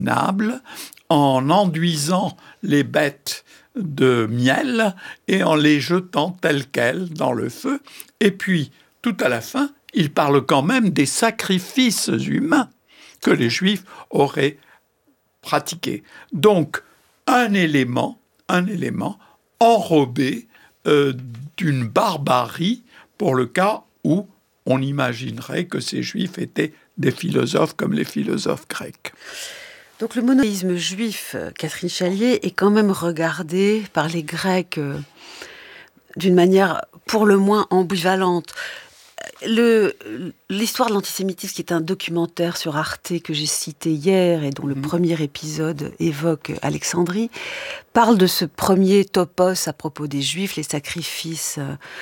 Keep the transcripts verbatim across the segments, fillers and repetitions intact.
en enduisant les bêtes de miel et en les jetant telles quelles dans le feu. Et puis, tout à la fin, il parle quand même des sacrifices humains que les Juifs auraient pratiqués. Donc, un élément, un élément enrobé euh, d'une barbarie pour le cas où on imaginerait que ces Juifs étaient des philosophes comme les philosophes grecs. Donc le monothéisme juif, Catherine Chalier, est quand même regardé par les Grecs euh, d'une manière pour le moins ambivalente. Le, l'histoire de l'antisémitisme, qui est un documentaire sur Arte que j'ai cité hier et dont le mmh. premier épisode évoque Alexandrie, parle de ce premier topos à propos des Juifs, les sacrifices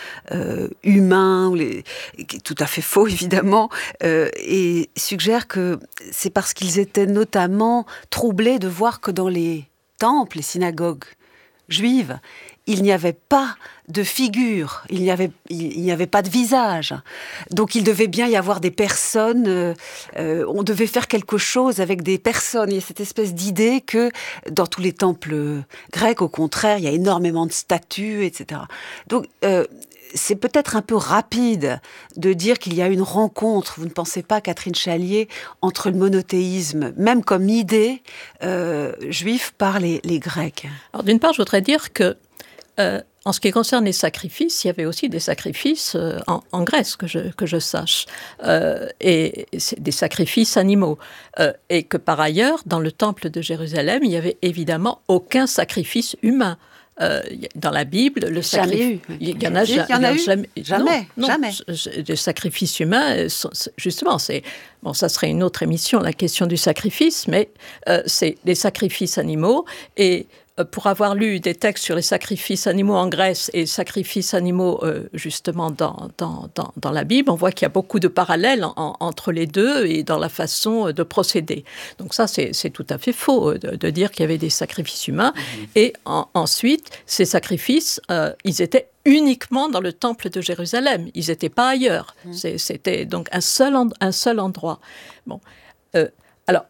euh, humains, les, qui est tout à fait faux évidemment, euh, et suggère que c'est parce qu'ils étaient notamment troublés de voir que dans les temples, les synagogues juives, il n'y avait pas de figure, il n'y avait, il n'y avait pas de visage. Donc il devait bien y avoir des personnes, euh, euh, on devait faire quelque chose avec des personnes. Il y a cette espèce d'idée que dans tous les temples grecs, au contraire, il y a énormément de statues, et cetera. Donc euh, c'est peut-être un peu rapide de dire qu'il y a une rencontre, vous ne pensez pas, Catherine Chalier, entre le monothéisme, même comme idée euh, juive, par les, les Grecs. Alors d'une part, je voudrais dire que Euh, en ce qui concerne les sacrifices, il y avait aussi des sacrifices euh, en, en Grèce, que je, que je sache, euh, et c'est des sacrifices animaux. Euh, et que par ailleurs, dans le temple de Jérusalem, il n'y avait évidemment aucun sacrifice humain. Euh, dans la Bible, le sacrifice, il y en a, il y en a eu jamais, jamais, non, jamais. Non, les sacrifices humains, justement, c'est bon, ça serait une autre émission, la question du sacrifice, mais euh, c'est des sacrifices animaux. Et pour avoir lu des textes sur les sacrifices animaux en Grèce et sacrifices animaux euh, justement dans, dans, dans, dans la Bible, on voit qu'il y a beaucoup de parallèles en, en, entre les deux et dans la façon de procéder. Donc ça, c'est, c'est tout à fait faux de, de dire qu'il y avait des sacrifices humains. Mmh. Et en, ensuite, ces sacrifices, euh, ils étaient uniquement dans le temple de Jérusalem. Ils n'étaient pas ailleurs. Mmh. C'est, c'était donc un seul, en, un seul endroit. Bon. Euh, alors,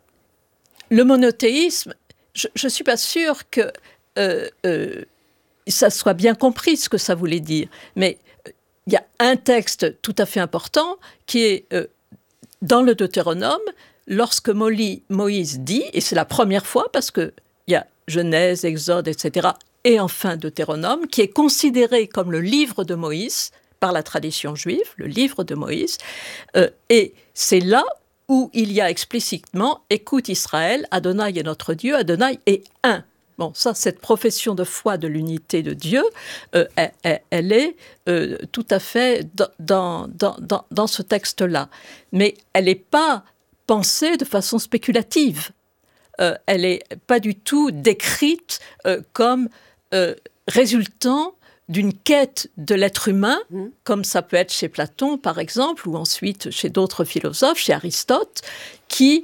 le monothéisme, je ne suis pas sûre que euh, euh, ça soit bien compris ce que ça voulait dire. Mais il y a un texte tout à fait important qui est euh, dans le Deutéronome, lorsque Moïse dit, et c'est la première fois parce qu'il y a Genèse, Exode, et cetera, et enfin Deutéronome, qui est considéré comme le livre de Moïse par la tradition juive, le livre de Moïse, euh, et c'est là où il y a explicitement « Écoute Israël, Adonai est notre Dieu, Adonai est un ». Bon, ça, cette profession de foi de l'unité de Dieu, euh, elle, elle est euh, tout à fait dans, dans, dans, dans ce texte-là. Mais elle n'est pas pensée de façon spéculative. Euh, elle n'est pas du tout décrite euh, comme euh, résultant d'une quête de l'être humain, mmh. comme ça peut être chez Platon, par exemple, ou ensuite chez d'autres philosophes, chez Aristote, qui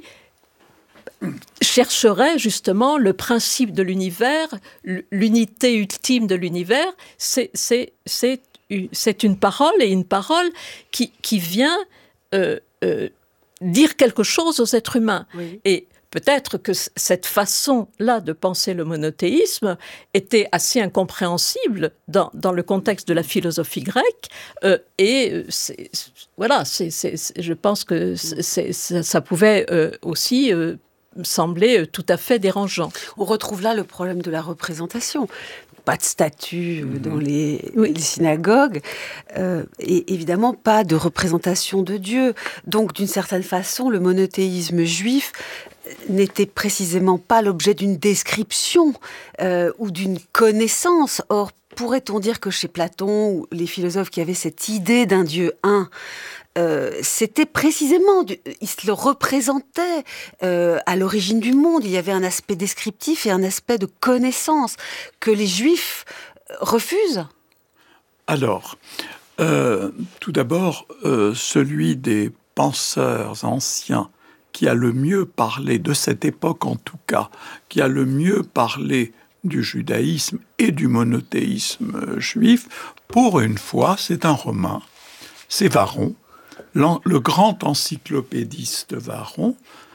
chercherait justement le principe de l'univers, l'unité ultime de l'univers. C'est, c'est, c'est, c'est une parole, et une parole qui, qui vient euh, euh, dire quelque chose aux êtres humains. Oui. Et peut-être que cette façon-là de penser le monothéisme était assez incompréhensible dans, dans le contexte de la philosophie grecque. Euh, et c'est, voilà, c'est, c'est, c'est, je pense que c'est, ça, ça pouvait euh, aussi euh, sembler tout à fait dérangeant. On retrouve là le problème de la représentation. Pas de statue mmh. dans les, oui. les synagogues, euh, et évidemment pas de représentation de Dieu. Donc, d'une certaine façon, le monothéisme juif n'était précisément pas l'objet d'une description euh, ou d'une connaissance. Or, pourrait-on dire que chez Platon, ou les philosophes qui avaient cette idée d'un Dieu un, Euh, c'était précisément, du, il se le représentait euh, à l'origine du monde. Il y avait un aspect descriptif et un aspect de connaissance que les Juifs refusent. Alors, euh, tout d'abord, euh, celui des penseurs anciens qui a le mieux parlé, de cette époque en tout cas, qui a le mieux parlé du judaïsme et du monothéisme juif, pour une fois, c'est un Romain, c'est Varron, le grand encyclopédiste Varron,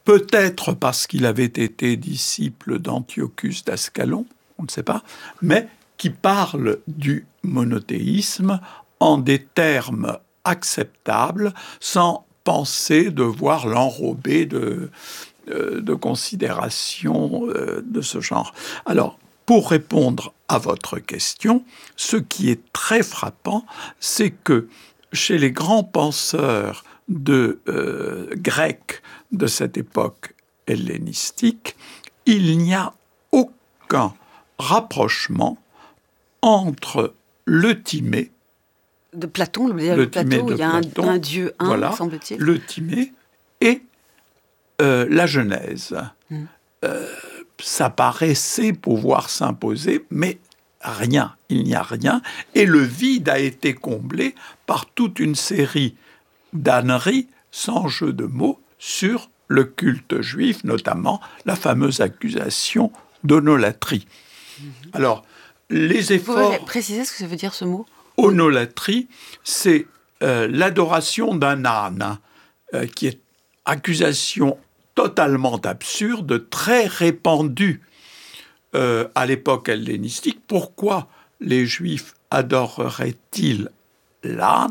peut-être parce qu'il avait été disciple d'Antiochus d'Ascalon, on ne sait pas, mais qui parle du monothéisme en des termes acceptables, sans penser devoir l'enrober de, euh, de considérations euh, de ce genre. Alors, pour répondre à votre question, ce qui est très frappant, c'est que chez les grands penseurs de, euh, grecs de cette époque hellénistique, il n'y a aucun rapprochement entre le Timée, de Platon, le, le Platon, Timée de il y a un, Platon, un dieu un, voilà, semble-t-il. le Timée et euh, la Genèse. Mm. Euh, ça paraissait pouvoir s'imposer, mais rien, il n'y a rien. Et le vide a été comblé par toute une série d'âneries, sans jeu de mots, sur le culte juif, notamment la fameuse accusation d'onolatrie. Mm-hmm. Alors, les efforts... Vous pouvez préciser ce que ça veut dire, ce mot ? Onolatrie, c'est euh, l'adoration d'un âne, euh, qui est accusation totalement absurde, très répandue euh, à l'époque hellénistique. Pourquoi les Juifs adoreraient-ils l'âne ?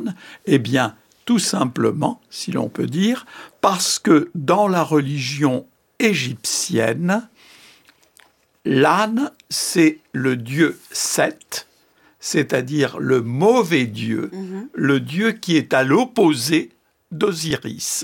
Eh bien, tout simplement, si l'on peut dire, parce que dans la religion égyptienne, l'âne, c'est le dieu Seth, c'est-à-dire le mauvais dieu, mmh. le dieu qui est à l'opposé d'Osiris.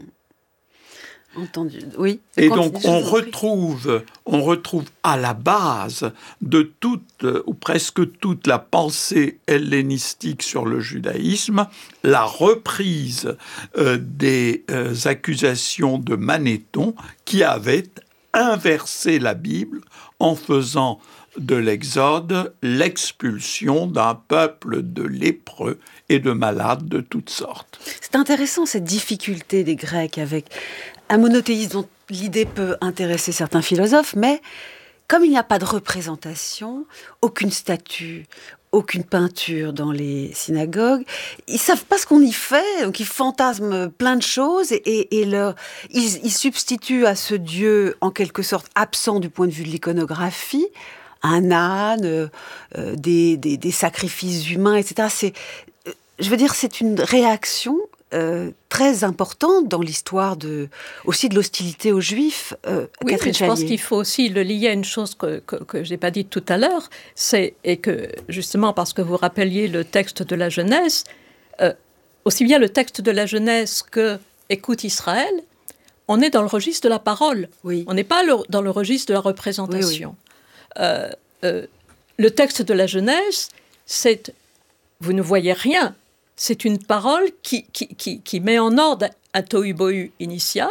Entendu, oui. Et donc on retrouve, on retrouve à la base de toute, ou presque toute la pensée hellénistique sur le judaïsme, la reprise euh, des euh, accusations de Manéthon qui avait inversé la Bible en faisant de l'Exode l'expulsion d'un peuple de lépreux et de malades de toutes sortes. C'est intéressant cette difficulté des Grecs avec un monothéisme dont l'idée peut intéresser certains philosophes, mais comme il n'y a pas de représentation, aucune statue, aucune peinture dans les synagogues, ils savent pas ce qu'on y fait, donc ils fantasment plein de choses et, et, et leur, ils, ils substituent à ce Dieu en quelque sorte absent du point de vue de l'iconographie un âne, euh, des, des, des sacrifices humains, et cetera. C'est, euh, je veux dire, c'est une réaction euh, très importante dans l'histoire de, aussi de l'hostilité aux Juifs. Euh, oui, Catherine mais je pense qu'il faut aussi le lier à une chose que, que, que je n'ai pas dite tout à l'heure, c'est, et que justement parce que vous rappeliez le texte de la Genèse, euh, aussi bien le texte de la Genèse que Écoute Israël, on est dans le registre de la parole. Oui. On n'est pas le, dans le registre de la représentation. Oui, oui. Euh, euh, le texte de la Genèse, c'est, vous ne voyez rien, c'est une parole qui, qui, qui, qui met en ordre un tohu-bohu initial,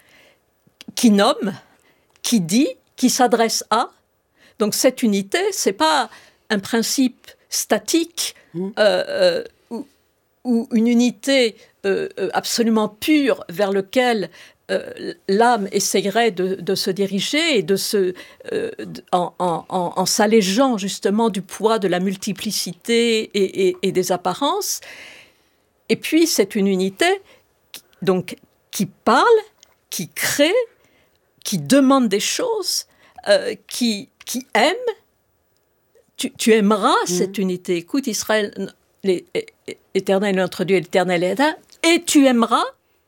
qui nomme, qui dit, qui s'adresse à. Donc cette unité, c'est pas un principe statique mmh. euh, euh, ou, ou une unité euh, absolument pure vers lequel Euh, l'âme essayerait de, de se diriger et de se, euh, en, en, en, en s'allégeant justement du poids de la multiplicité et, et, et des apparences. Et puis c'est une unité qui, donc, qui parle, qui crée, qui demande des choses, euh, qui, qui aime. Tu, tu aimeras mmh. cette unité. Écoute Israël, l'Éternel est notre Dieu, l'Éternel est un, et tu aimeras.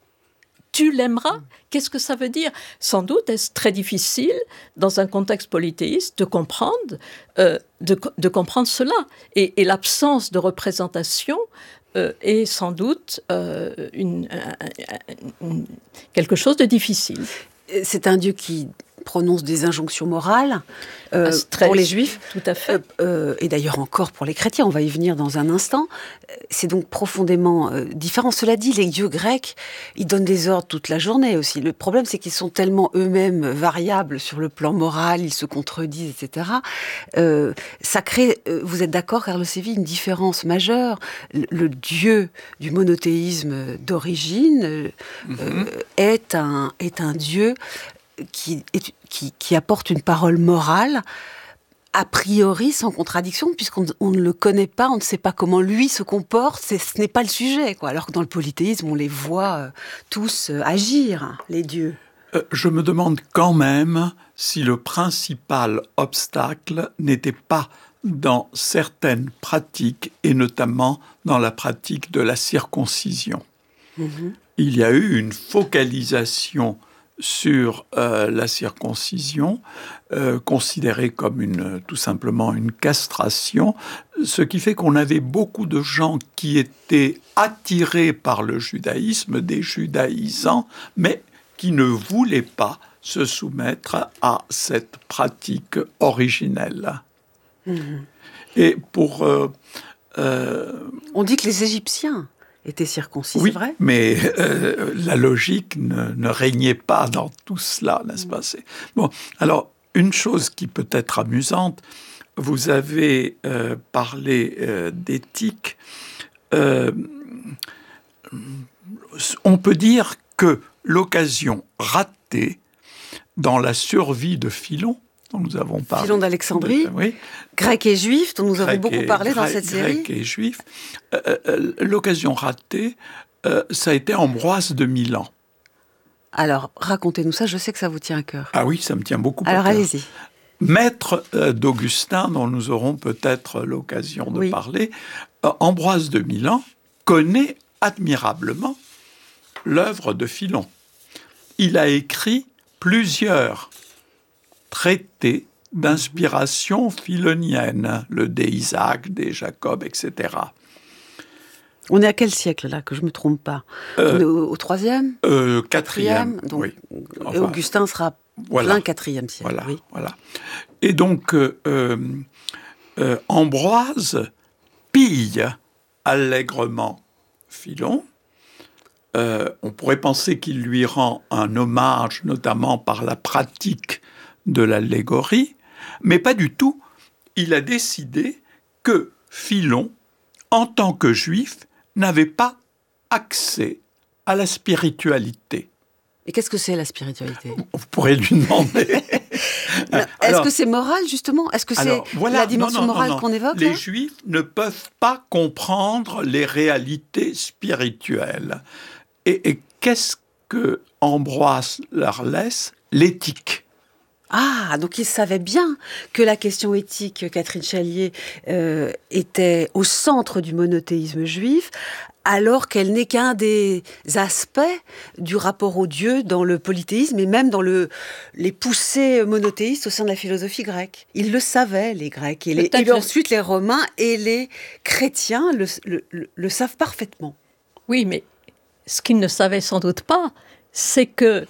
Tu l'aimeras. Qu'est-ce que ça veut dire ? Sans doute est-ce très difficile, dans un contexte polythéiste, de comprendre, euh, de, de comprendre cela. Et, et l'absence de représentation euh, est sans doute euh, une, un, un, quelque chose de difficile. C'est un Dieu qui prononce des injonctions morales euh, ah, pour les Juifs, tout à fait, euh, euh, et d'ailleurs encore pour les chrétiens. On va y venir dans un instant. C'est donc profondément euh, différent. Cela dit, les dieux grecs, ils donnent des ordres toute la journée aussi. Le problème, c'est qu'ils sont tellement eux-mêmes variables sur le plan moral, ils se contredisent, et cetera. Euh, ça crée, euh, vous êtes d'accord, Carlo Sevi, une différence majeure. Le, le Dieu du monothéisme d'origine euh, mm-hmm. est un est un Dieu Qui, qui, qui apporte une parole morale, a priori sans contradiction, puisqu'on on ne le connaît pas, on ne sait pas comment lui se comporte, c'est, ce n'est pas le sujet, quoi. Alors que dans le polythéisme, on les voit euh, tous euh, agir, les dieux. Euh, je me demande quand même si le principal obstacle n'était pas dans certaines pratiques, et notamment dans la pratique de la circoncision. Mmh. Il y a eu une focalisation sur euh, la circoncision, euh, considérée comme une, tout simplement une castration, ce qui fait qu'on avait beaucoup de gens qui étaient attirés par le judaïsme, des judaïsants, mais qui ne voulaient pas se soumettre à cette pratique originelle. Mmh. Et pour... Euh, euh, On dit que les Égyptiens étaient circoncis, oui, c'est vrai ? Mais euh, la logique ne, ne régnait pas dans tout cela, n'est-ce pas ? C'est... Bon, alors, une chose qui peut être amusante, vous avez euh, parlé euh, d'éthique. Euh, on peut dire que l'occasion ratée dans la survie de Philon, dont nous avons parlé. Philon d'Alexandrie, de, oui, grec et juif, dont nous grec avons beaucoup et, parlé dans grec, cette série. Grec et juif. Euh, euh, l'occasion ratée, euh, ça a été Ambroise de Milan. Alors, racontez-nous ça, je sais que ça vous tient à cœur. Ah oui, ça me tient beaucoup Alors, à cœur. Alors, allez-y. Maître euh, d'Augustin, dont nous aurons peut-être l'occasion de oui. parler, euh, Ambroise de Milan connaît admirablement l'œuvre de Philon. Il a écrit plusieurs traités d'inspiration philonienne, le De Isaac, De Jacob, et cetera. On est à quel siècle, là, que je ne me trompe pas ? euh, On est au, au troisième euh, Quatrième. Donc, oui. Enfin, Augustin sera voilà. plein quatrième siècle. Voilà, oui. voilà. Et donc, euh, euh, Ambroise pille allègrement Philon. Euh, on pourrait penser qu'il lui rend un hommage, notamment par la pratique de l'allégorie, mais pas du tout. Il a décidé que Philon, en tant que juif, n'avait pas accès à la spiritualité. Et qu'est-ce que c'est la spiritualité ? Vous pourrez lui demander. Alors, est-ce que c'est moral, justement ? Est-ce que c'est alors, voilà, la dimension non, non, morale non, non. qu'on évoque ? Les là juifs ne peuvent pas comprendre les réalités spirituelles. Et, et qu'est-ce que Ambroise leur laisse ? L'éthique. Ah, donc il savait bien que la question éthique, Catherine Chalier, euh, était au centre du monothéisme juif, alors qu'elle n'est qu'un des aspects du rapport au Dieu dans le polythéisme et même dans le, les poussées monothéistes au sein de la philosophie grecque. Ils le savaient, les Grecs, et, les, et je... ensuite les Romains et les chrétiens le, le, le, le savent parfaitement. Oui, mais ce qu'ils ne savaient sans doute pas, c'est que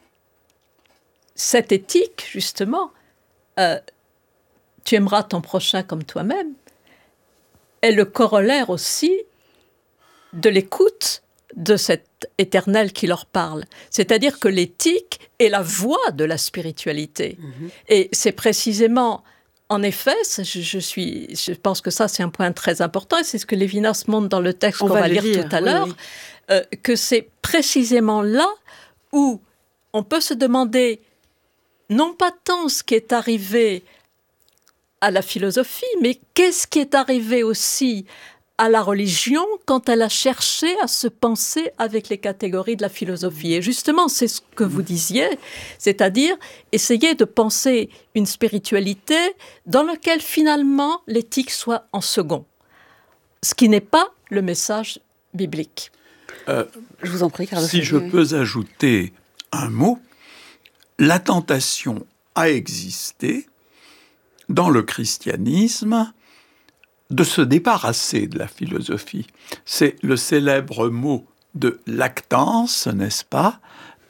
cette éthique, justement, euh, tu aimeras ton prochain comme toi-même, est le corollaire aussi de l'écoute de cet éternel qui leur parle. C'est-à-dire que l'éthique est la voie de la spiritualité. Mmh. Et c'est précisément, en effet, je, je, suis, je pense que ça c'est un point très important, et c'est ce que Lévinas montre dans le texte On qu'on va, va lire, lire tout à oui, l'heure, oui. euh, que c'est précisément là où on peut se demander non pas tant ce qui est arrivé à la philosophie, mais qu'est-ce qui est arrivé aussi à la religion quand elle a cherché à se penser avec les catégories de la philosophie. Et justement, c'est ce que vous disiez, c'est-à-dire essayer de penser une spiritualité dans laquelle finalement l'éthique soit en second, ce qui n'est pas le message biblique. Euh, je vous en prie, Carlos. Si je peux ajouter un mot, la tentation a existé dans le christianisme de se débarrasser de la philosophie. C'est le célèbre mot de Lactance, n'est-ce pas ?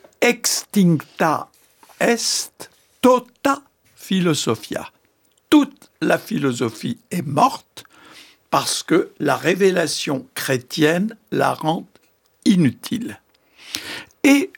Extincta est tota philosophia. Toute la philosophie est morte parce que la révélation chrétienne la rend inutile. Et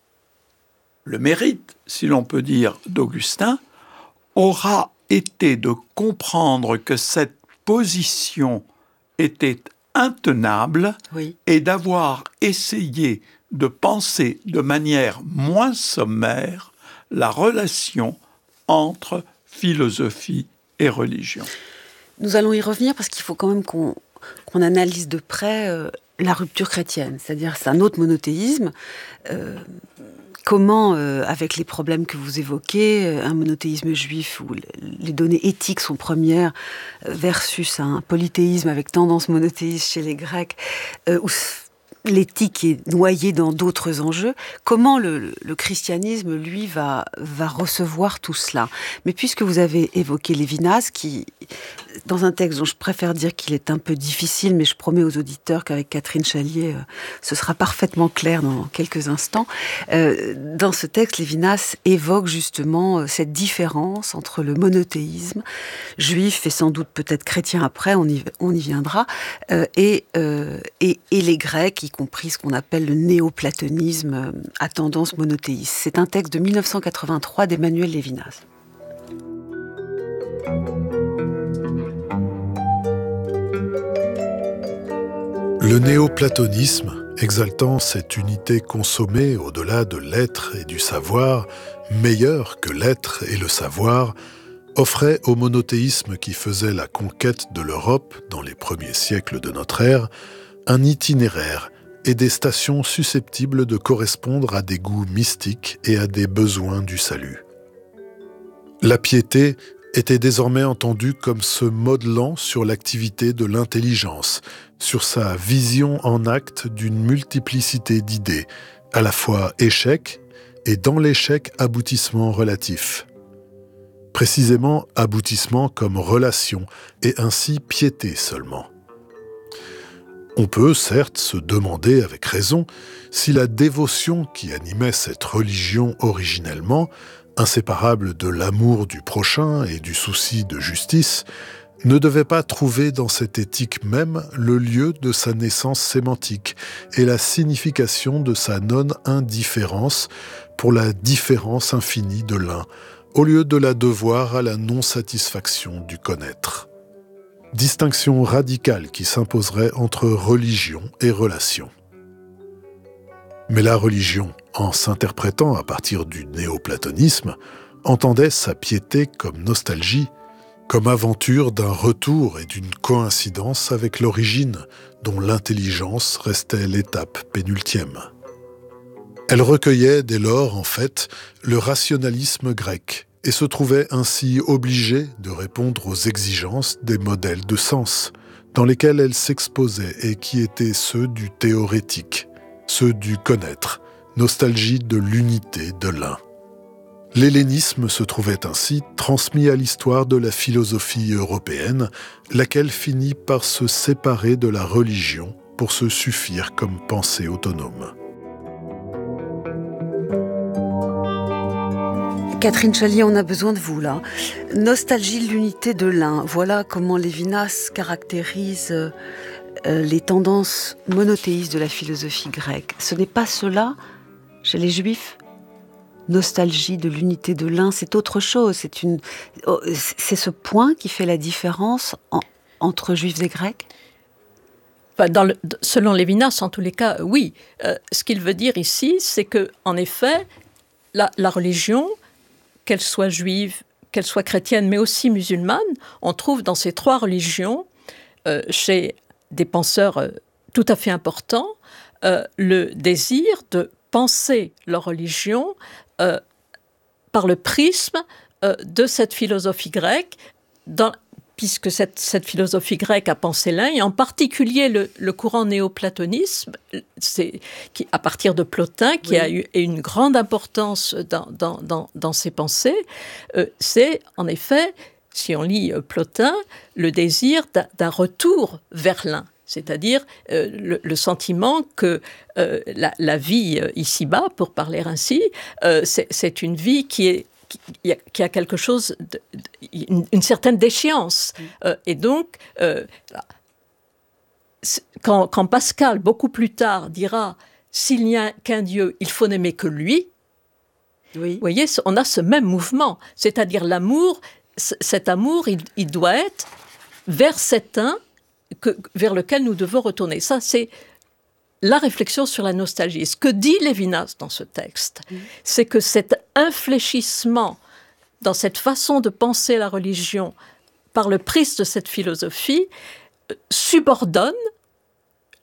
le mérite, si l'on peut dire, d'Augustin, aura été de comprendre que cette position était intenable oui. et d'avoir essayé de penser de manière moins sommaire la relation entre philosophie et religion. Nous allons y revenir parce qu'il faut quand même qu'on, qu'on analyse de près euh, la rupture chrétienne, c'est-à-dire c'est un autre monothéisme. Euh, comment, euh, avec les problèmes que vous évoquez, un monothéisme juif où les données éthiques sont premières versus un polythéisme avec tendance monothéiste chez les Grecs, euh, où l'éthique est noyée dans d'autres enjeux, comment le, le christianisme, lui, va, va recevoir tout cela. Mais puisque vous avez évoqué Lévinas, qui, dans un texte dont je préfère dire qu'il est un peu difficile, mais je promets aux auditeurs qu'avec Catherine Chalier, euh, ce sera parfaitement clair dans quelques instants, euh, dans ce texte, Lévinas évoque justement euh, cette différence entre le monothéisme juif, et sans doute peut-être chrétien après, on y, on y viendra, euh, et, euh, et, et les Grecs, y compris ce qu'on appelle le néoplatonisme à tendance monothéiste. C'est un texte de mille neuf cent quatre-vingt-trois d'Emmanuel Lévinas. Le néoplatonisme, exaltant cette unité consommée au-delà de l'être et du savoir, meilleure que l'être et le savoir, offrait au monothéisme qui faisait la conquête de l'Europe dans les premiers siècles de notre ère un itinéraire et des stations susceptibles de correspondre à des goûts mystiques et à des besoins du salut. La piété était désormais entendue comme se modelant sur l'activité de l'intelligence, sur sa vision en acte d'une multiplicité d'idées, à la fois échec et dans l'échec aboutissement relatif. Précisément aboutissement comme relation et ainsi piété seulement. On peut certes se demander avec raison si la dévotion qui animait cette religion originellement, inséparable de l'amour du prochain et du souci de justice, ne devait pas trouver dans cette éthique même le lieu de sa naissance sémantique et la signification de sa non-indifférence pour la différence infinie de l'un, au lieu de la devoir à la non-satisfaction du connaître. Distinction radicale qui s'imposerait entre religion et relation. Mais la religion, en s'interprétant à partir du néoplatonisme, entendait sa piété comme nostalgie, comme aventure d'un retour et d'une coïncidence avec l'origine, dont l'intelligence restait l'étape pénultième. Elle recueillait dès lors, en fait, le rationalisme grec, et se trouvait ainsi obligée de répondre aux exigences des modèles de sens, dans lesquels elle s'exposait et qui étaient ceux du théorétique, ceux du connaître, nostalgie de l'unité de l'un. L'hellénisme se trouvait ainsi transmis à l'histoire de la philosophie européenne, laquelle finit par se séparer de la religion pour se suffire comme pensée autonome. Catherine Chalier, on a besoin de vous là. Nostalgie de l'unité de l'un. Voilà comment Lévinas caractérise euh, les tendances monothéistes de la philosophie grecque. Ce n'est pas cela chez les Juifs. Nostalgie de l'unité de l'un, c'est autre chose. C'est une, c'est ce point qui fait la différence en, entre Juifs et Grecs. Enfin, dans le, selon Lévinas, en tous les cas, oui. Euh, ce qu'il veut dire ici, c'est que, en effet, la, la religion, qu'elle soit juive, qu'elle soit chrétienne, mais aussi musulmane, on trouve dans ces trois religions, euh, chez des penseurs euh, tout à fait importants, euh, le désir de penser leur religion euh, par le prisme euh, de cette philosophie grecque, dans, puisque cette, cette philosophie grecque a pensé l'un, et en particulier le, le courant néoplatonisme, c'est, qui, à partir de Plotin, qui oui. a eu une grande importance dans, dans, dans, dans ses pensées, euh, c'est en effet, si on lit euh, Plotin, le désir d'un, d'un retour vers l'un. C'est-à-dire euh, le, le sentiment que euh, la, la vie euh, ici-bas, pour parler ainsi, euh, c'est, c'est une vie qui est qui a quelque chose, de, de, une, une certaine déchéance. Euh, et donc, euh, quand, quand Pascal, beaucoup plus tard, dira « S'il n'y a qu'un Dieu, il faut n'aimer que lui oui. », vous voyez, on a ce même mouvement. C'est-à-dire l'amour, c- cet amour, il, il doit être vers cet un que, vers lequel nous devons retourner. Ça, c'est la réflexion sur la nostalgie. Ce que dit Lévinas dans ce texte, mmh. c'est que cet infléchissement dans cette façon de penser la religion par le prisme de cette philosophie euh, subordonne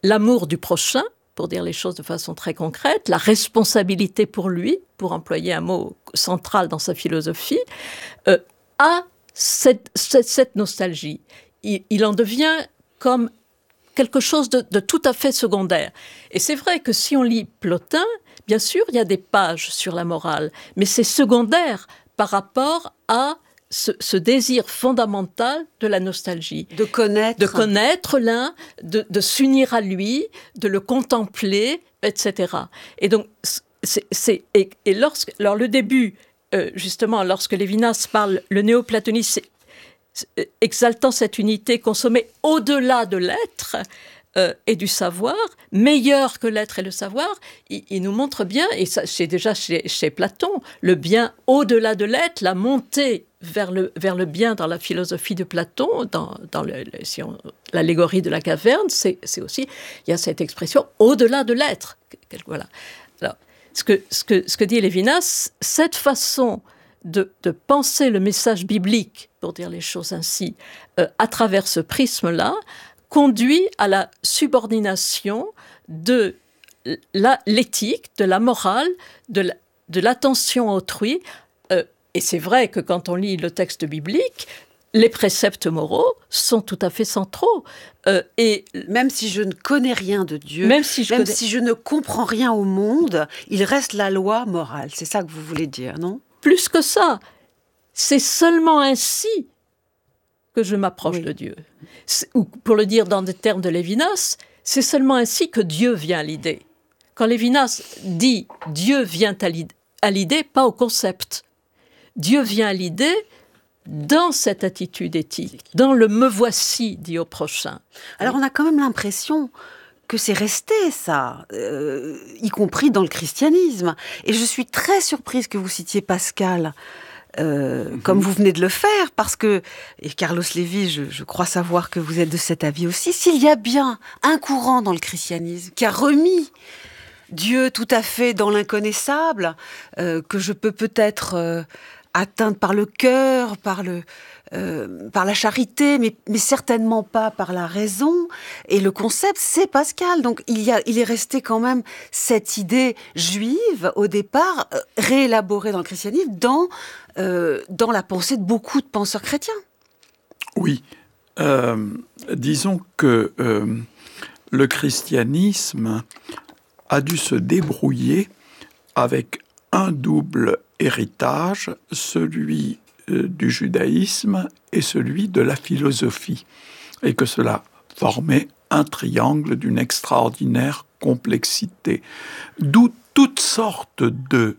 l'amour du prochain, pour dire les choses de façon très concrète, la responsabilité pour lui, pour employer un mot central dans sa philosophie, euh, a cette, cette, cette nostalgie. Il, il en devient comme quelque chose de, de tout à fait secondaire. Et c'est vrai que si on lit Plotin, bien sûr, il y a des pages sur la morale, mais c'est secondaire par rapport à ce, ce désir fondamental de la nostalgie. De connaître. De connaître l'un, de, de s'unir à lui, de le contempler, et cetera. Et donc, c'est, c'est, et, et lorsque, alors le début, euh, justement, lorsque Lévinas parle, le néoplatonisme, c'est, exaltant cette unité consommée au-delà de l'être euh, et du savoir, meilleur que l'être et le savoir, il, il nous montre bien, et ça, c'est déjà chez, chez Platon, le bien au-delà de l'être, la montée vers le, vers le bien dans la philosophie de Platon, dans, dans le, le, si on, l'allégorie de la caverne, c'est, c'est aussi, il y a cette expression au-delà de l'être. Voilà. Alors, ce que, ce que, ce que dit Lévinas, cette façon de, de penser le message biblique, pour dire les choses ainsi, euh, à travers ce prisme-là, conduit à la subordination de la, l'éthique, de la morale, de, la, de l'attention à autrui. Euh, et c'est vrai que quand on lit le texte biblique, les préceptes moraux sont tout à fait centraux. Euh, et même si je ne connais rien de Dieu, même, si je, même connais... si je ne comprends rien au monde, il reste la loi morale. C'est ça que vous voulez dire, non ? Plus que ça, c'est seulement ainsi que je m'approche oui. de Dieu. C'est, ou pour le dire dans des termes de Lévinas, c'est seulement ainsi que Dieu vient à l'idée. Quand Lévinas dit « Dieu vient à l'idée, à l'idée », pas au concept. Dieu vient à l'idée dans cette attitude éthique, dans le « me voici » dit au prochain. Alors on a quand même l'impression que c'est resté ça, euh, y compris dans le christianisme. Et je suis très surprise que vous citiez Pascal, euh, mm-hmm. comme vous venez de le faire, parce que, et Carlos Lévy, je, je crois savoir que vous êtes de cet avis aussi, s'il y a bien un courant dans le christianisme qui a remis Dieu tout à fait dans l'inconnaissable, euh, que je peux peut-être euh, atteindre par le cœur, par le... Euh, par la charité, mais, mais certainement pas par la raison. Et le concept, c'est Pascal. Donc il, y a, il est resté quand même cette idée juive, au départ, euh, réélaborée dans le christianisme, dans, euh, dans la pensée de beaucoup de penseurs chrétiens. Oui. Euh, disons que euh, le christianisme a dû se débrouiller avec un double héritage, celui du judaïsme et celui de la philosophie, et que cela formait un triangle d'une extraordinaire complexité, d'où toutes sortes de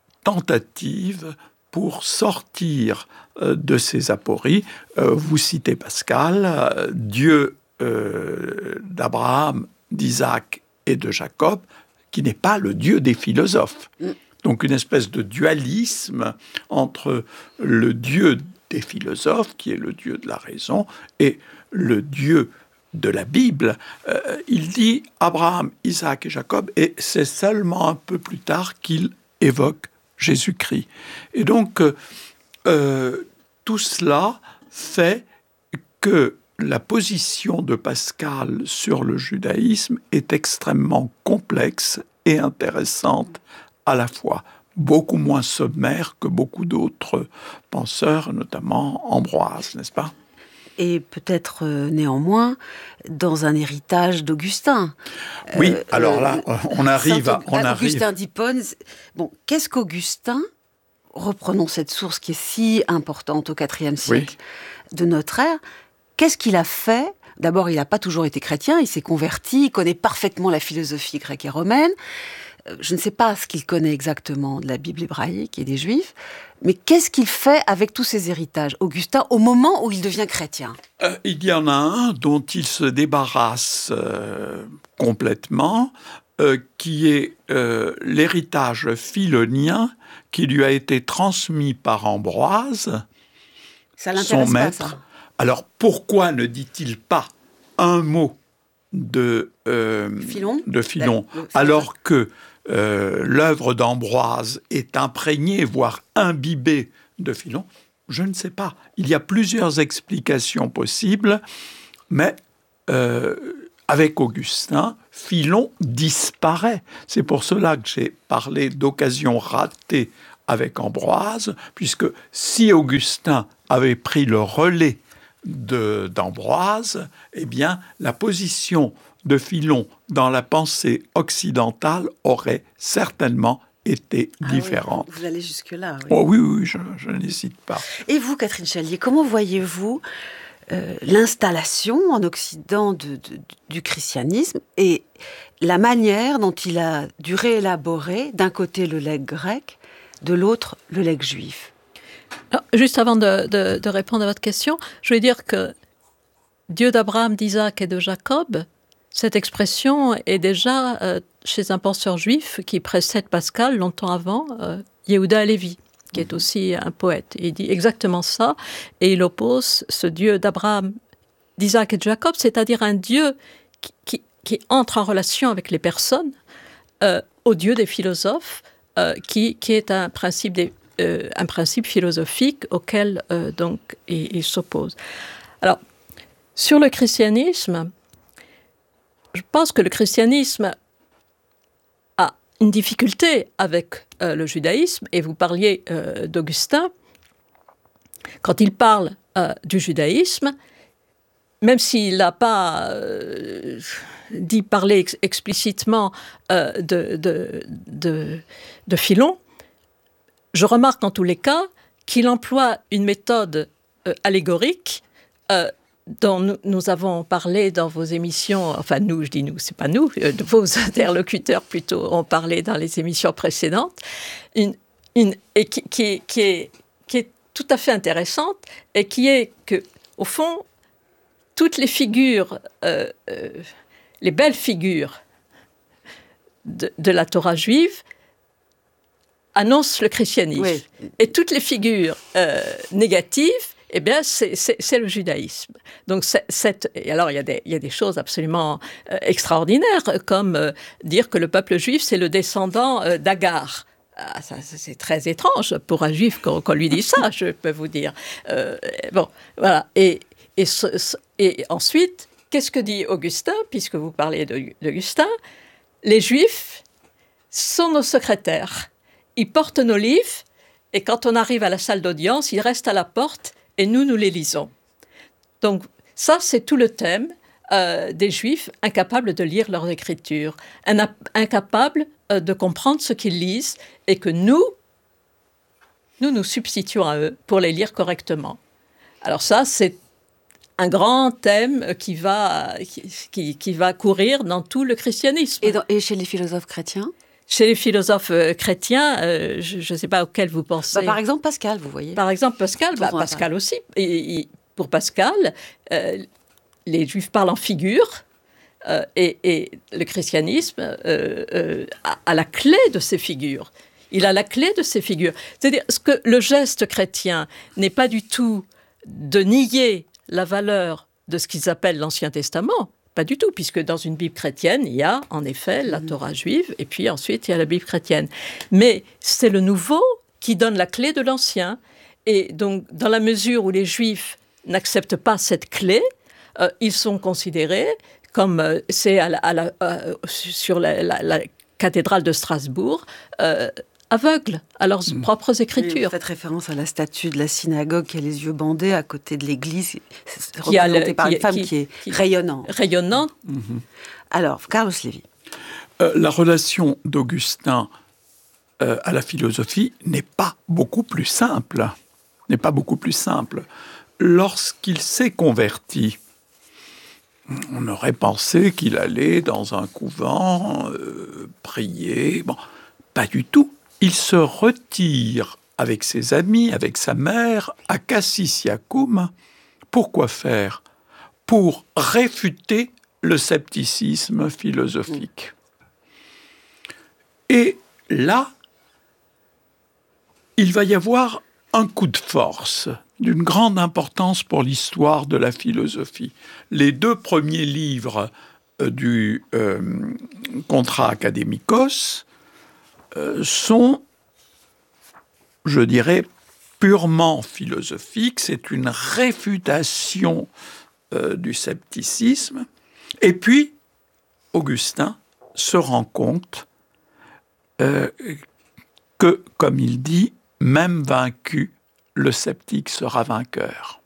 tentatives pour sortir de ces apories. Vous citez Pascal, Dieu euh, d'Abraham, d'Isaac et de Jacob, qui n'est pas le Dieu des philosophes. Donc une espèce de dualisme entre le Dieu des philosophes, qui est le Dieu de la raison, et le Dieu de la Bible. Euh, il dit Abraham, Isaac et Jacob, et c'est seulement un peu plus tard qu'il évoque Jésus-Christ. Et donc, euh, tout cela fait que la position de Pascal sur le judaïsme est extrêmement complexe et intéressante à la fois, beaucoup moins sommaire que beaucoup d'autres penseurs, notamment Ambroise, n'est-ce pas ? Et peut-être euh, néanmoins dans un héritage d'Augustin. Oui, euh, alors là, on arrive à... On Augustin arrive... d'Hippone. Bon, qu'est-ce qu'Augustin, reprenons cette source qui est si importante au quatrième siècle oui. de notre ère, qu'est-ce qu'il a fait ? D'abord, il n'a pas toujours été chrétien, il s'est converti, il connaît parfaitement la philosophie grecque et romaine. Je ne sais pas ce qu'il connaît exactement de la Bible hébraïque et des Juifs, mais qu'est-ce qu'il fait avec tous ces héritages, Augustin, au moment où il devient chrétien ? euh, Il y en a un dont il se débarrasse euh, complètement, euh, qui est euh, l'héritage philonien qui lui a été transmis par Ambroise, ça l'intéresse son maître. Pas, ça. Alors pourquoi ne dit-il pas un mot de euh, Philon, de Philon alors que Euh, l'œuvre d'Ambroise est imprégnée, voire imbibée de Philon, je ne sais pas. Il y a plusieurs explications possibles, mais euh, avec Augustin, Philon disparaît. C'est pour cela que j'ai parlé d'occasion ratée avec Ambroise, puisque si Augustin avait pris le relais de, d'Ambroise, eh bien, la position de Philon dans la pensée occidentale aurait certainement été Ah différente. oui, vous allez jusque-là. Oui, oh oui, oui, je, je n'hésite pas. Et vous, Catherine Chalier, comment voyez-vous euh, l'installation en Occident de, de, du christianisme et la manière dont il a dû réélaborer, d'un côté le legs grec, de l'autre le legs juif? Alors, juste avant de, de, de répondre à votre question, je vais dire que Dieu d'Abraham, d'Isaac et de Jacob, cette expression est déjà euh, chez un penseur juif qui précède Pascal, longtemps avant, euh, Yehuda Halevi, qui est aussi un poète. Il dit exactement ça, et il oppose ce Dieu d'Abraham, d'Isaac et de Jacob, c'est-à-dire un Dieu qui, qui, qui entre en relation avec les personnes, euh, au Dieu des philosophes, euh, qui, qui est un principe, des, euh, un principe philosophique auquel euh, donc, il, il s'oppose. Alors, sur le christianisme, je pense que le christianisme a une difficulté avec euh, le judaïsme, et vous parliez euh, d'Augustin. Quand il parle euh, du judaïsme, même s'il n'a pas euh, dit parler ex- explicitement euh, de, de, de, de Philon, je remarque en tous les cas qu'il emploie une méthode euh, allégorique euh, dont nous, nous avons parlé dans vos émissions, enfin nous, je dis nous, c'est pas nous, euh, vos interlocuteurs plutôt ont parlé dans les émissions précédentes, une, une, et qui, qui, est, qui, est, qui est tout à fait intéressante, et qui est que, au fond, toutes les figures, euh, euh, les belles figures de, de la Torah juive annoncent le christianisme. Oui. Et toutes les figures euh, négatives, eh bien, c'est, c'est, c'est le judaïsme. Donc, c'est, c'est, et alors, il y a des, il y a des choses absolument euh, extraordinaires, comme euh, dire que le peuple juif, c'est le descendant euh, d'Agar. Ah, ça, c'est très étrange pour un juif qu'on, qu'on lui dise ça, je peux vous dire. Euh, bon, voilà. Et, et, ce, ce, et ensuite, qu'est-ce que dit Augustin, puisque vous parlez d'Augustin? Les juifs sont nos secrétaires. Ils portent nos livres, et quand on arrive à la salle d'audience, ils restent à la porte, et nous, nous les lisons. Donc, ça, c'est tout le thème euh, des Juifs incapables de lire leurs écritures, in- incapables euh, de comprendre ce qu'ils lisent, et que nous, nous nous substituons à eux pour les lire correctement. Alors ça, c'est un grand thème qui va, qui, qui, qui va courir dans tout le christianisme. Et, dans, et chez les philosophes chrétiens ? Chez les philosophes euh, chrétiens, euh, je ne sais pas auxquels vous pensez. Bah, par exemple, Pascal, vous voyez. Par exemple, Pascal, bah, Pascal aussi. Et, et, pour Pascal, euh, les Juifs parlent en figure, euh, et, et le christianisme euh, euh, a, a la clé de ces figures. Il a la clé de ces figures. C'est-à-dire que le geste chrétien n'est pas du tout de nier la valeur de ce qu'ils appellent l'Ancien Testament. Pas du tout, puisque dans une Bible chrétienne, il y a en effet la Torah juive, et puis ensuite il y a la Bible chrétienne. Mais c'est le Nouveau qui donne la clé de l'Ancien, et donc dans la mesure où les Juifs n'acceptent pas cette clé, euh, ils sont considérés comme, euh, c'est à la, à la, euh, sur la, la, la cathédrale de Strasbourg, euh, aveugles à leurs mmh. propres écritures. Oui, vous faites référence à la statue de la synagogue qui a les yeux bandés à côté de l'église, qui représentée par qui, une femme qui, qui est qui, rayonnante. Rayonnante. Mmh. Alors, Carlos Lévy. Euh, la relation d'Augustin euh, à la philosophie n'est pas beaucoup plus simple. N'est pas beaucoup plus simple. Lorsqu'il s'est converti, on aurait pensé qu'il allait dans un couvent euh, prier. Bon, pas du tout. Il se retire avec ses amis, avec sa mère, à Cassisiacum. Pourquoi faire ? Pour réfuter le scepticisme philosophique. Et là, il va y avoir un coup de force d'une grande importance pour l'histoire de la philosophie. Les deux premiers livres euh, du euh, Contra Academicos euh, sont, je dirais, purement philosophiques. C'est une réfutation euh, du scepticisme. Et puis, Augustin se rend compte euh, que, comme il dit, même vaincu, le sceptique sera vainqueur.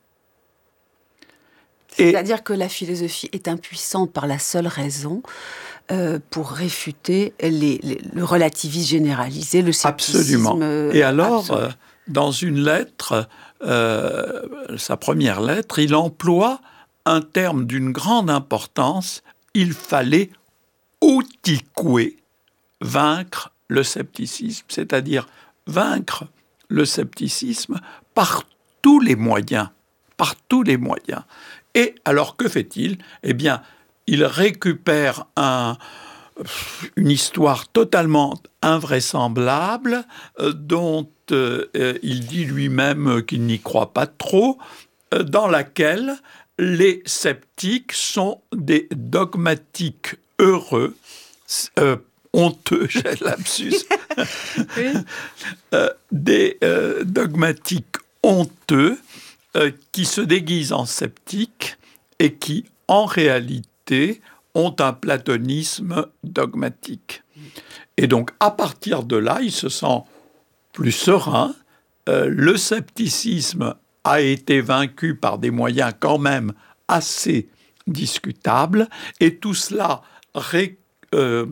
C'est-à-dire Et... que la philosophie est impuissante par la seule raison euh, pour réfuter les, les, le relativisme généralisé, le scepticisme. Absolument. Euh, Et alors, absolu. euh, dans une lettre, euh, sa première lettre, il emploie un terme d'une grande importance. Il fallait utique, vaincre le scepticisme, c'est-à-dire vaincre le scepticisme par tous les moyens, par tous les moyens. Et alors que fait-il ? Eh bien, il récupère un, une histoire totalement invraisemblable euh, dont euh, il dit lui-même qu'il n'y croit pas trop, euh, dans laquelle les sceptiques sont des dogmatiques heureux, euh, honteux, j'ai lapsus, oui. euh, des euh, dogmatiques honteux euh, qui se déguisent en sceptiques et qui, en réalité, ont un platonisme dogmatique. Et donc, à partir de là, il se sent plus serein. Euh, le scepticisme a été vaincu par des moyens quand même assez discutables, et tout cela ré Euh,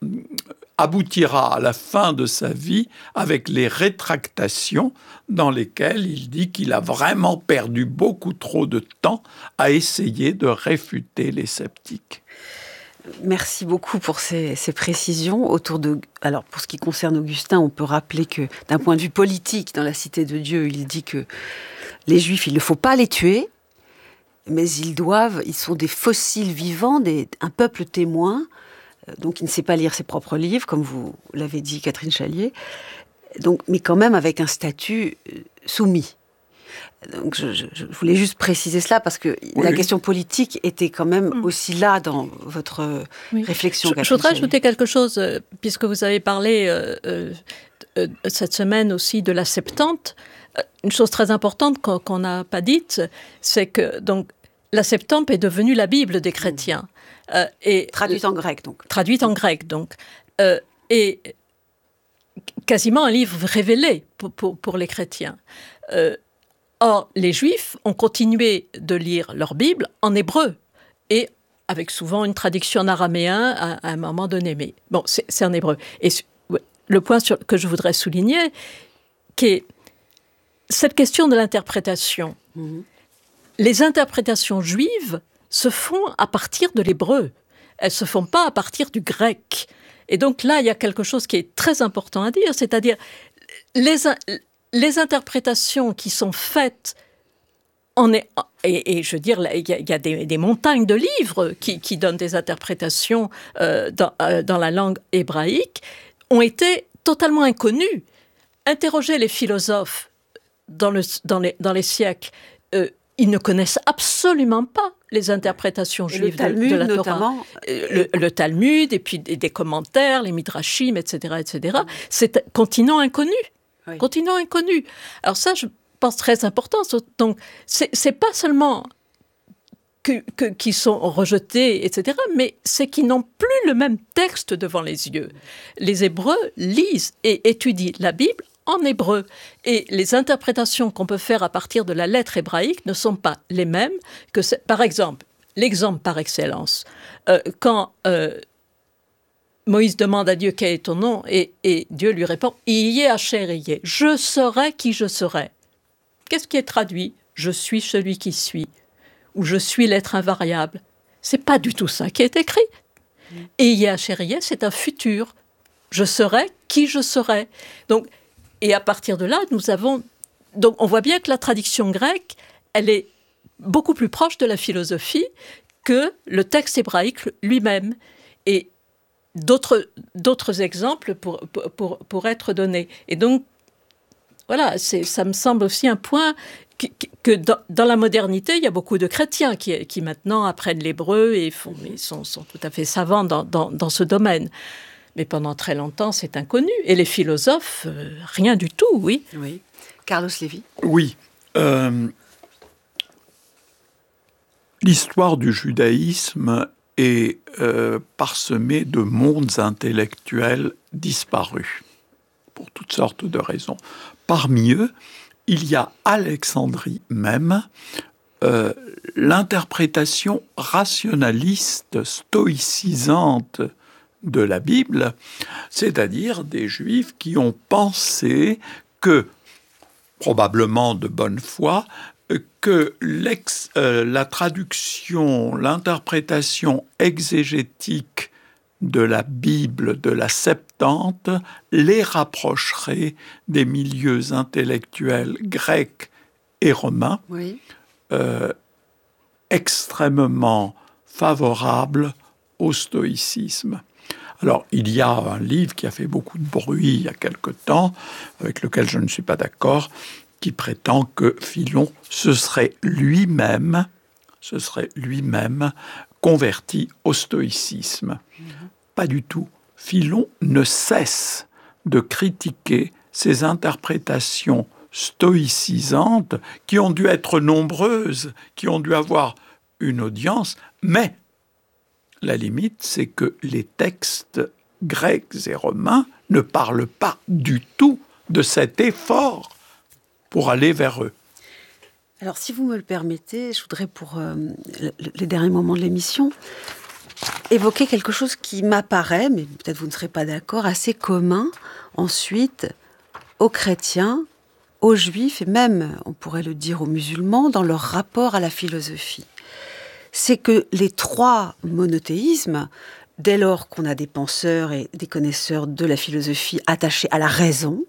aboutira à la fin de sa vie avec les rétractations dans lesquelles il dit qu'il a vraiment perdu beaucoup trop de temps à essayer de réfuter les sceptiques. Merci beaucoup pour ces, ces précisions. Autour de, alors pour ce qui concerne Augustin, on peut rappeler que d'un point de vue politique, dans la Cité de Dieu, il dit que les Juifs, il ne faut pas les tuer, mais ils doivent, ils sont des fossiles vivants, des, un peuple témoin. Donc, il ne sait pas lire ses propres livres, comme vous l'avez dit, Catherine Challier, donc, mais quand même avec un statut soumis. Donc, je, je, je voulais juste préciser cela, parce que oui. la question politique était quand même mmh. aussi là dans votre oui. réflexion. Je, je voudrais ajouter quelque chose, euh, puisque vous avez parlé euh, euh, euh, cette semaine aussi de la Septante. Une chose très importante qu'on, qu'on n'a pas dite, c'est que donc, la Septante est devenue la Bible des chrétiens. Mmh. Euh, et, traduite en grec, donc. Traduite en grec, donc. Euh, et quasiment un livre révélé pour, pour, pour les chrétiens. Euh, or, les Juifs ont continué de lire leur Bible en hébreu, et avec souvent une traduction en araméen à, à un moment donné. Mais bon, c'est, c'est en hébreu. Et ouais, le point sur, que je voudrais souligner, c'est cette question de l'interprétation. Mm-hmm. Les interprétations juives se font à partir de l'hébreu. Elles ne se font pas à partir du grec. Et donc là, il y a quelque chose qui est très important à dire, c'est-à-dire les, les interprétations qui sont faites, en, et, et je veux dire, il y a, il y a des, des montagnes de livres qui, qui donnent des interprétations euh, dans, euh, dans la langue hébraïque, ont été totalement inconnues. Interrogez les philosophes dans, le, dans, les, dans les siècles, euh, ils ne connaissent absolument pas les interprétations juives Talmud, de, de la Torah. Le, le Talmud, et puis des, des commentaires, les Midrashim, et cetera, et cetera. C'est un continent inconnu. Oui. Continent inconnu. Alors ça, je pense très important. Donc, c'est, c'est pas seulement que, que, qu'ils sont rejetés, et cetera, mais c'est qu'ils n'ont plus le même texte devant les yeux. Les Hébreux lisent et étudient la Bible en hébreu. Et les interprétations qu'on peut faire à partir de la lettre hébraïque ne sont pas les mêmes que... C'est, par exemple, l'exemple par excellence, euh, quand euh, Moïse demande à Dieu quel est ton nom, et, et Dieu lui répond « Iye asher iye », « Je serai qui je serai ». Qu'est-ce qui est traduit ? « Je suis celui qui suis » ou « Je suis l'être invariable ». C'est pas du tout ça qui est écrit. Et « Iye asher iye », c'est un futur. « Je serai qui je serai ». Donc, et à partir de là, nous avons... Donc, on voit bien que la traduction grecque, elle est beaucoup plus proche de la philosophie que le texte hébraïque lui-même. Et d'autres, d'autres exemples pour, pour, pour être donnés. Et donc, voilà, c'est, ça me semble aussi un point que, que dans, dans la modernité, il y a beaucoup de chrétiens qui, qui maintenant apprennent l'hébreu et font, ils sont, sont tout à fait savants dans, dans, dans ce domaine. Mais pendant très longtemps, c'est inconnu. Et les philosophes, euh, rien du tout, oui. Oui. Carlos Lévy. Oui. Euh, l'histoire du judaïsme est euh, parsemé de mondes intellectuels disparus, pour toutes sortes de raisons. Parmi eux, il y a Alexandrie même, euh, l'interprétation rationaliste, stoïcisante de la Bible, c'est-à-dire des Juifs qui ont pensé que, probablement de bonne foi, que l'ex, euh, la traduction, l'interprétation exégétique de la Bible, de la Septante, les rapprocherait des milieux intellectuels grecs et romains, Oui. euh, extrêmement favorables au stoïcisme. Alors, il y a un livre qui a fait beaucoup de bruit il y a quelque temps, avec lequel je ne suis pas d'accord, qui prétend que Philon se serait lui-même, se serait lui-même converti au stoïcisme. Mmh. Pas du tout. Philon ne cesse de critiquer ces interprétations stoïcisantes qui ont dû être nombreuses, qui ont dû avoir une audience, mais la limite, c'est que les textes grecs et romains ne parlent pas du tout de cet effort pour aller vers eux. Alors, si vous me le permettez, je voudrais, pour euh, les derniers moments de l'émission, évoquer quelque chose qui m'apparaît, mais peut-être vous ne serez pas d'accord, assez commun, ensuite, aux chrétiens, aux juifs, et même, on pourrait le dire, aux musulmans, dans leur rapport à la philosophie. C'est que les trois monothéismes, dès lors qu'on a des penseurs et des connaisseurs de la philosophie attachés à la raison,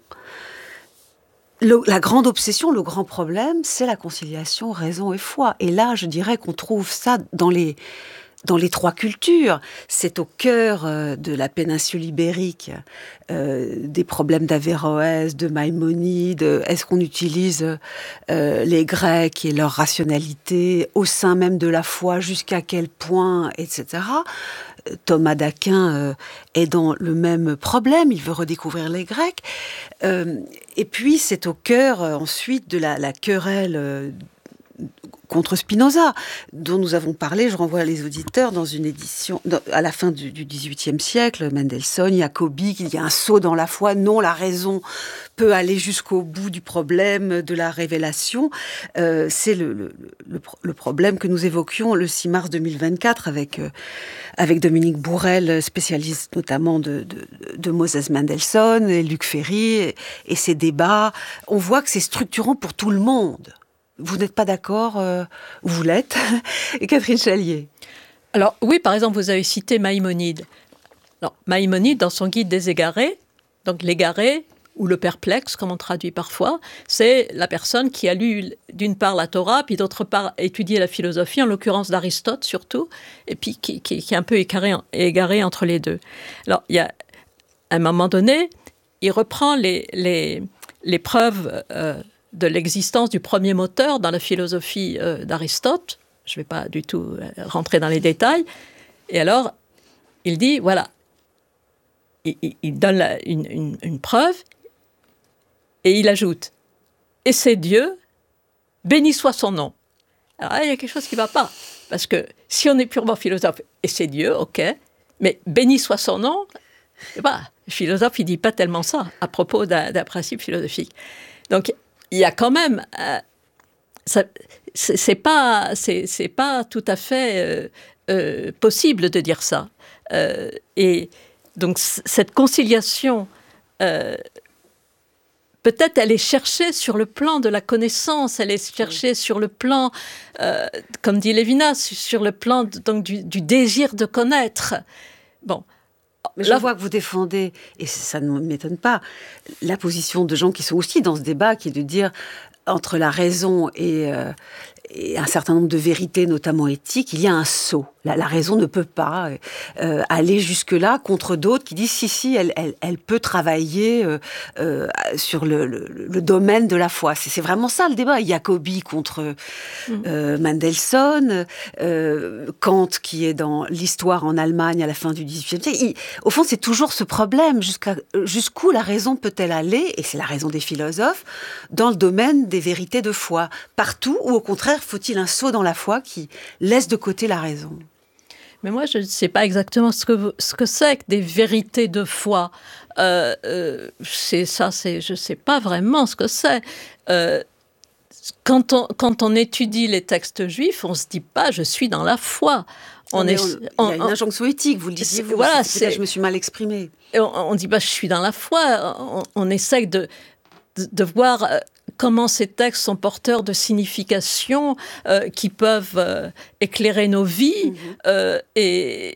Le, la grande obsession, le grand problème, c'est la conciliation raison et foi. Et là, je dirais qu'on trouve ça dans les, dans les trois cultures. C'est au cœur euh, de la péninsule ibérique, euh, des problèmes d'Averroès, de Maïmonide. Est-ce qu'on utilise euh, les Grecs et leur rationalité au sein même de la foi, jusqu'à quel point, et cetera. Thomas d'Aquin euh, est dans le même problème, il veut redécouvrir les Grecs. Euh, et puis, c'est au cœur, euh, ensuite, de la, la querelle euh, contre Spinoza, dont nous avons parlé, je renvoie les auditeurs, dans une édition, dans, à la fin du, du dix-huitième siècle, Mendelssohn, Jacobi, qu'il y a un saut dans la foi. Non, la raison peut aller jusqu'au bout du problème de la révélation. Euh, c'est le, le, le, le problème que nous évoquions le six mars deux mille vingt-quatre avec, euh, avec Dominique Bourrel, spécialiste notamment de, de, de Moses Mendelssohn et Luc Ferry, et, et ces débats. On voit que c'est structurant pour tout le monde. Vous n'êtes pas d'accord, euh, vous l'êtes, et Catherine Chalier. Alors oui, par exemple, vous avez cité Maïmonide. Alors, Maïmonide, dans son guide des égarés, donc l'égaré, ou le perplexe, comme on traduit parfois, c'est la personne qui a lu d'une part la Torah, puis d'autre part étudié la philosophie, en l'occurrence d'Aristote surtout, et puis qui, qui, qui est un peu égaré, égaré entre les deux. Alors, il y a, à un moment donné, il reprend les, les, les preuves euh, de l'existence du premier moteur dans la philosophie euh, d'Aristote. Je ne vais pas du tout rentrer dans les détails. Et alors, il dit, voilà, il, il donne la, une, une, une preuve, et il ajoute, et c'est Dieu, béni soit son nom. Alors là, il y a quelque chose qui ne va pas, parce que si on est purement philosophe, et c'est Dieu, ok, mais béni soit son nom, bah, le philosophe, il ne dit pas tellement ça à propos d'un, d'un principe philosophique. Donc, il y a quand même... Euh, ça, c'est, c'est, pas, c'est, c'est pas tout à fait euh, euh, possible de dire ça. Euh, et donc, c- cette conciliation... Euh, Peut-être elle est cherchée sur le plan de la connaissance, elle est cherchée sur le plan, euh, comme dit Lévinas, sur le plan de, donc, du, du désir de connaître. Bon. Mais je Là, vois que vous défendez, et ça ne m'étonne pas, la position de gens qui sont aussi dans ce débat, qui est de dire entre la raison et, euh, et un certain nombre de vérités, notamment éthiques, il y a un saut. La, la raison ne peut pas euh, aller jusque-là contre d'autres qui disent si, si, elle, elle, elle peut travailler euh, euh, sur le, le, le domaine de la foi. C'est, c'est vraiment ça le débat. Jacobi contre euh, Mendelssohn, euh, Kant qui est dans l'histoire en Allemagne à la fin du dix-huitième siècle. Il, au fond, c'est toujours ce problème. Jusqu'à, jusqu'où la raison peut-elle aller, et c'est la raison des philosophes, dans le domaine des vérités de foi. Partout, ou au contraire, faut-il un saut dans la foi qui laisse de côté la raison ? Mais moi, je ne sais pas exactement ce que, ce que c'est que des vérités de foi. Euh, euh, c'est ça, c'est, je ne sais pas vraiment ce que c'est. Euh, quand, on, quand on étudie les textes juifs, on ne se dit pas « je suis dans la foi ». On est, on, il y a une injonction éthique, vous le disiez, vous, voilà, c'est, c'est, je me suis mal exprimée. On ne dit pas « je suis dans la foi », on, on essaye de, de, de voir comment ces textes sont porteurs de significations euh, qui peuvent euh, éclairer nos vies. Mm-hmm. euh, et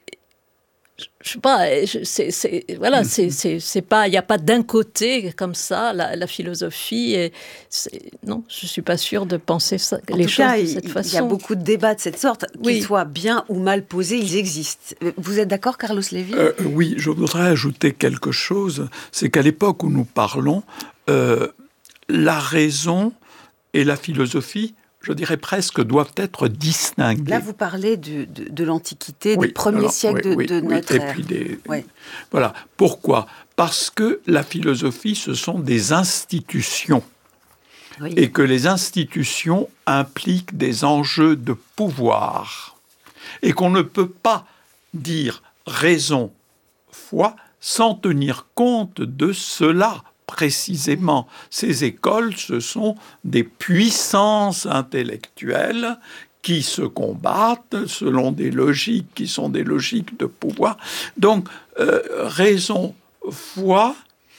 je sais pas, c'est, c'est, voilà, mm-hmm. c'est, c'est, c'est pas, il n'y a pas d'un côté comme ça la, la philosophie. Et c'est, non, je suis pas sûre de penser ça, en les tout choses cas, de cette il, façon. Il y a beaucoup de débats de cette sorte, oui. qu'ils soient bien ou mal posés, ils existent. Vous êtes d'accord, Carlos Lévy ? euh, Oui, je voudrais ajouter quelque chose. C'est qu'à l'époque où nous parlons, euh, la raison et la philosophie, je dirais presque, doivent être distinguées. Là, vous parlez de, de, de l'Antiquité, oui, des premiers alors, siècles oui, de, oui, de oui, notre et ère. Puis des, oui. Voilà. Pourquoi ? Parce que la philosophie, ce sont des institutions. Oui. Et que les institutions impliquent des enjeux de pouvoir. Et qu'on ne peut pas dire raison, foi, sans tenir compte de cela. Précisément, ces écoles, ce sont des puissances intellectuelles qui se combattent selon des logiques qui sont des logiques de pouvoir. Donc, euh, raison, foi,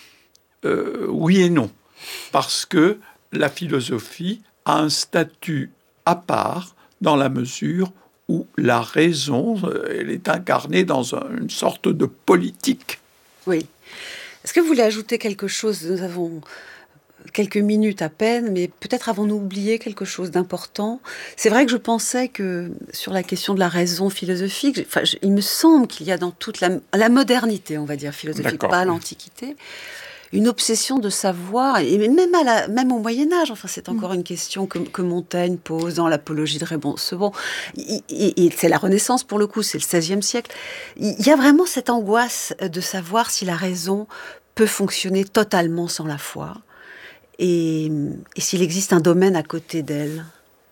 euh, oui et non. Parce que la philosophie a un statut à part dans la mesure où la raison, elle est incarnée dans un, une sorte de politique. Oui. Est-ce que vous voulez ajouter quelque chose ? Nous avons quelques minutes à peine, mais peut-être avons-nous oublié quelque chose d'important. C'est vrai que je pensais que sur la question de la raison philosophique, enfin, je, il me semble qu'il y a dans toute la, la modernité, on va dire philosophique, D'accord. pas l'Antiquité, une obsession de savoir, et même, à la, même au Moyen-Âge, enfin, c'est encore mmh. une question que, que Montaigne pose dans l'Apologie de Raymond Sebon, et, et, et c'est la Renaissance pour le coup, c'est le seizième siècle. Il y a vraiment cette angoisse de savoir si la raison peut fonctionner totalement sans la foi, et, et s'il existe un domaine à côté d'elle.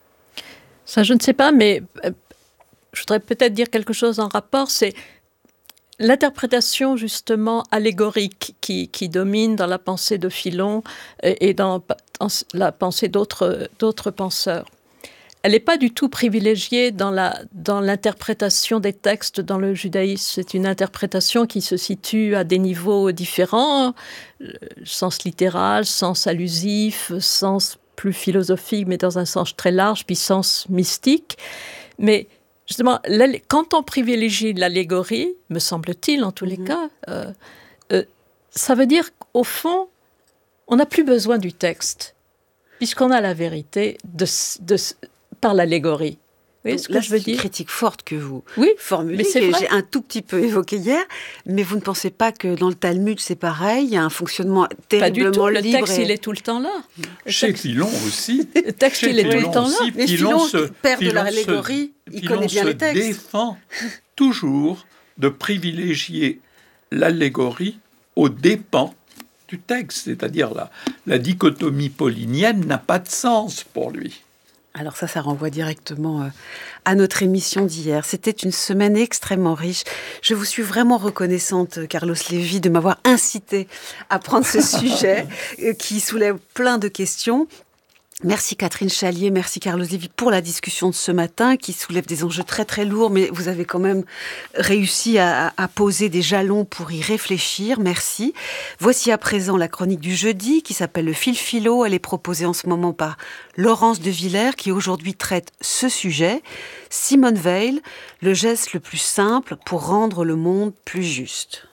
Ça, je ne sais pas, mais euh, je voudrais peut-être dire quelque chose en rapport, c'est l'interprétation justement allégorique qui, qui domine dans la pensée de Philon et, et dans, dans la pensée d'autres, d'autres penseurs. Elle n'est pas du tout privilégiée dans, la, dans l'interprétation des textes dans le judaïsme. C'est une interprétation qui se situe à des niveaux différents, sens littéral, sens allusif, sens plus philosophique, mais dans un sens très large, puis sens mystique. Mais justement, quand on privilégie l'allégorie, me semble-t-il en tous les mmh. cas, euh, euh, ça veut dire qu'au fond, on n'a plus besoin du texte, puisqu'on a la vérité de, de, par l'allégorie. Vous voyez ce que là, je veux c'est dire ? Une critique forte que vous oui, formulez, mais c'est que vrai. J'ai un tout petit peu évoqué hier, mais vous ne pensez pas que dans le Talmud, c'est pareil, il y a un fonctionnement terriblement libre. Pas du tout, le texte, et... il est tout le temps là. Le Chez texte... Philon aussi. Le texte, Chez il est Philon tout le temps aussi. là. Mais Philon, Philon se, père Philon de l'allégorie, se, il connaît bien les textes. Philon se défend toujours de privilégier l'allégorie aux dépens du texte, c'est-à-dire la, la dichotomie paulinienne n'a pas de sens pour lui. Alors ça, ça renvoie directement à notre émission d'hier. C'était une semaine extrêmement riche. Je vous suis vraiment reconnaissante, Carlos Lévy, de m'avoir incité à prendre ce sujet qui soulève plein de questions. Merci Catherine Chalier, merci Carlos Lévy pour la discussion de ce matin qui soulève des enjeux très très lourds, mais vous avez quand même réussi à, à poser des jalons pour y réfléchir. Merci. Voici à présent la chronique du jeudi qui s'appelle Le Fil Philo. Elle est proposée en ce moment par Laurence de Villers qui aujourd'hui traite ce sujet. Simone Weil, le geste le plus simple pour rendre le monde plus juste.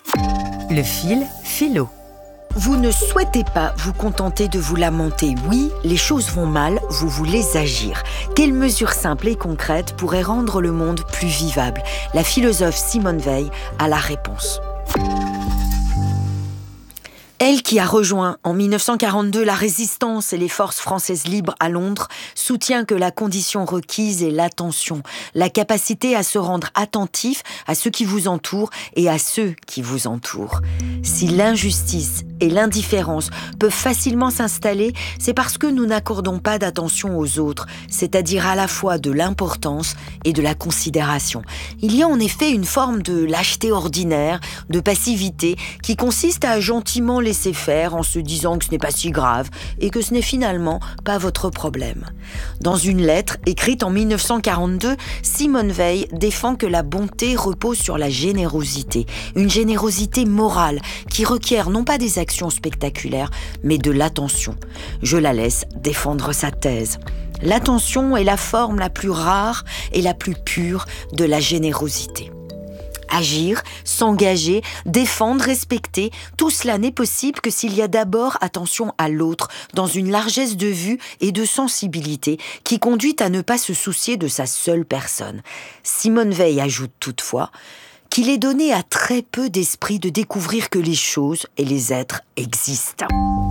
Le Fil Philo. Vous ne souhaitez pas vous contenter de vous lamenter. Oui, les choses vont mal, vous voulez agir. Quelle mesure simple et concrète pourrait rendre le monde plus vivable ? La philosophe Simone Weil a la réponse. Elle qui a rejoint en mille neuf cent quarante-deux la résistance et les forces françaises libres à Londres, soutient que la condition requise est l'attention, la capacité à se rendre attentif à ceux qui vous entourent et à ceux qui vous entourent. Si l'injustice et l'indifférence peuvent facilement s'installer, c'est parce que nous n'accordons pas d'attention aux autres, c'est-à-dire à la fois de l'importance et de la considération. Il y a en effet une forme de lâcheté ordinaire, de passivité, qui consiste à gentiment laisser faire en se disant que ce n'est pas si grave et que ce n'est finalement pas votre problème. Dans une lettre écrite en mille neuf cent quarante-deux, Simone Veil défend que la bonté repose sur la générosité, une générosité morale qui requiert non pas des actions spectaculaires, mais de l'attention. Je la laisse défendre sa thèse. L'attention est la forme la plus rare et la plus pure de la générosité. Agir, s'engager, défendre, respecter, tout cela n'est possible que s'il y a d'abord attention à l'autre, dans une largesse de vue et de sensibilité qui conduit à ne pas se soucier de sa seule personne. Simone Veil ajoute toutefois qu'il est donné à très peu d'esprit de découvrir que les choses et les êtres existent.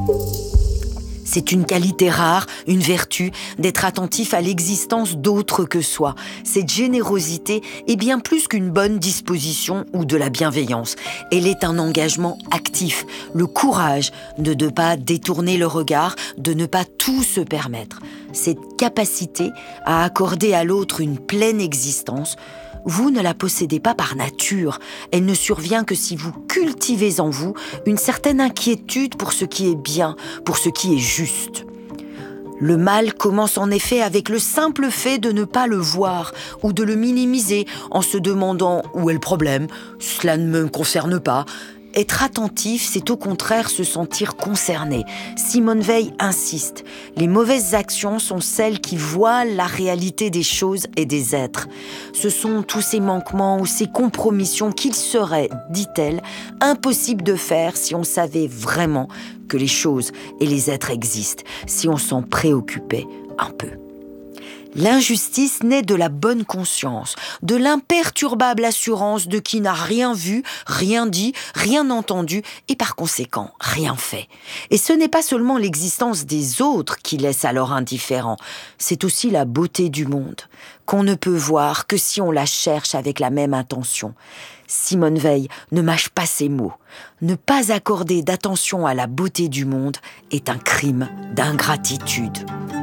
C'est une qualité rare, une vertu, d'être attentif à l'existence d'autres que soi. Cette générosité est bien plus qu'une bonne disposition ou de la bienveillance. Elle est un engagement actif, le courage de ne pas détourner le regard, de ne pas tout se permettre. Cette capacité à accorder à l'autre une pleine existence, vous ne la possédez pas par nature. Elle ne survient que si vous cultivez en vous une certaine inquiétude pour ce qui est bien, pour ce qui est juste. Le mal commence en effet avec le simple fait de ne pas le voir ou de le minimiser en se demandant « où est le problème ? Cela ne me concerne pas ». Être attentif, c'est au contraire se sentir concerné. Simone Veil insiste. Les mauvaises actions sont celles qui voilent la réalité des choses et des êtres. Ce sont tous ces manquements ou ces compromissions qu'il serait, dit-elle, impossible de faire si on savait vraiment que les choses et les êtres existent, si on s'en préoccupait un peu. L'injustice naît de la bonne conscience, de l'imperturbable assurance de qui n'a rien vu, rien dit, rien entendu et par conséquent rien fait. Et ce n'est pas seulement l'existence des autres qui laisse alors indifférent, c'est aussi la beauté du monde, qu'on ne peut voir que si on la cherche avec la même intention. Simone Veil ne mâche pas ses mots. Ne pas accorder d'attention à la beauté du monde est un crime d'ingratitude.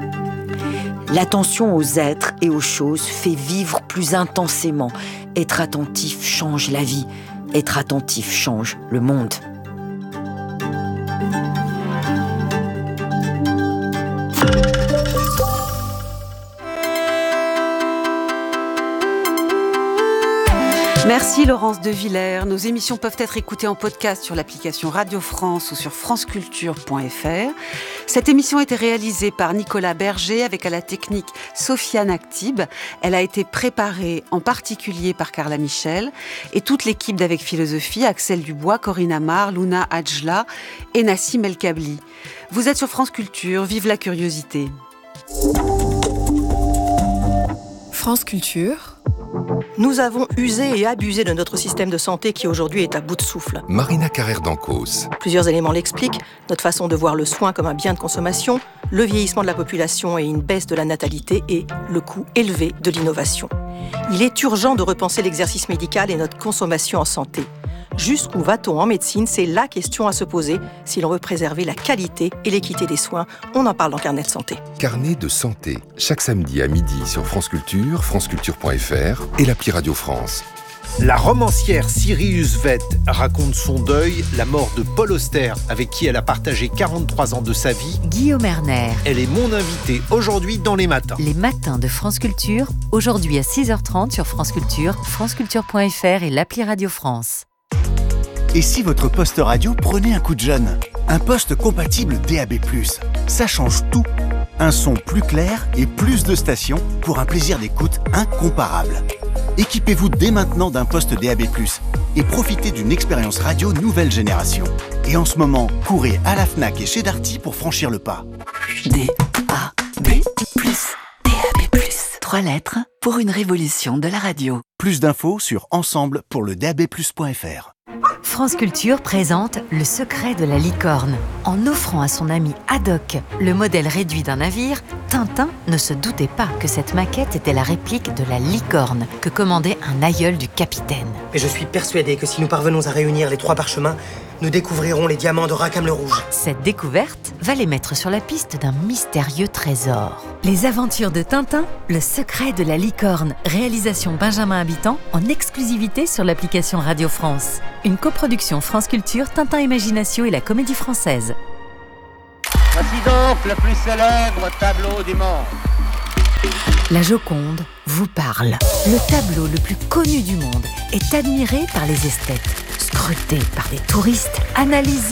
L'attention aux êtres et aux choses fait vivre plus intensément. Être attentif change la vie. Être attentif change le monde. Merci Laurence de Villers. Nos émissions peuvent être écoutées en podcast sur l'application Radio France ou sur franceculture point f r. Cette émission a été réalisée par Nicolas Berger avec à la technique Sofiane Aktib. Elle a été préparée en particulier par Carla Michel et toute l'équipe d'Avec Philosophie, Axel Dubois, Corinne Amar, Luna Adjla et Nassim El Kabli. Vous êtes sur France Culture, vive la curiosité. France Culture. Nous avons usé et abusé de notre système de santé qui aujourd'hui est à bout de souffle. Marina Carrère d'Ancos. Plusieurs éléments l'expliquent. Notre façon de voir le soin comme un bien de consommation, le vieillissement de la population et une baisse de la natalité et le coût élevé de l'innovation. Il est urgent de repenser l'exercice médical et notre consommation en santé. Jusqu'où va-t-on en médecine ? C'est la question à se poser si l'on veut préserver la qualité et l'équité des soins. On en parle dans Carnet de santé. Carnet de santé, chaque samedi à midi sur France Culture, franceculture point f r et l'appli Radio France. La romancière Sirius Vett raconte son deuil, la mort de Paul Auster, avec qui elle a partagé quarante-trois ans de sa vie. Guillaume Erner. Elle est mon invitée aujourd'hui dans Les Matins. Les Matins de France Culture, aujourd'hui à six heures trente sur France Culture, franceculture point f r et l'appli Radio France. Et si votre poste radio prenait un coup de jeune ? Un poste compatible D A B plus, ça change tout. Un son plus clair et plus de stations pour un plaisir d'écoute incomparable. Équipez-vous dès maintenant d'un poste D A B plus et profitez d'une expérience radio nouvelle génération. Et en ce moment, courez à la Fnac et chez Darty pour franchir le pas. D A B plus, D A B plus. Trois lettres pour une révolution de la radio. Plus d'infos sur ensemble pour le D A B plus point f r. France Culture présente Le secret de la licorne. En offrant à son ami Haddock le modèle réduit d'un navire, Tintin ne se doutait pas que cette maquette était la réplique de la licorne que commandait un aïeul du capitaine. Et je suis persuadé que si nous parvenons à réunir les trois parchemins, nous découvrirons les diamants de Rackham le Rouge. Cette découverte va les mettre sur la piste d'un mystérieux trésor. Les aventures de Tintin, Le secret de la licorne, réalisation Benjamin Habitant, en exclusivité sur l'application Radio France. Une coproduction France Culture, Tintin Imagination et la Comédie Française. Voici donc le plus célèbre tableau du monde. La Joconde vous parle. Le tableau le plus connu du monde est admiré par les esthètes, scruté par des touristes, analysé